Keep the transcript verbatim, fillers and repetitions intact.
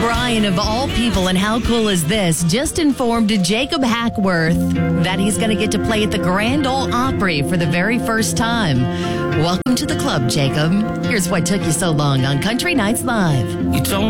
O'Brien, of all people, and how cool is this, just informed Jacob Hackworth that he's going to get to play at the Grand Ole Opry for the very first time. Welcome to the club, Jacob. Here's what took you so long on Country Nights Live. You told